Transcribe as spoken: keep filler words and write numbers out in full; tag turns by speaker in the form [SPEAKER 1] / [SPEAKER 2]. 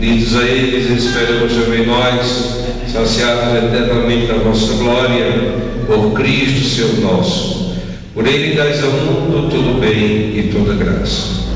[SPEAKER 1] Unidos a eles, esperamos também nós, saciados eternamente da vossa glória, por Cristo, Senhor nosso. Por ele dais ao mundo todo bem e toda graça.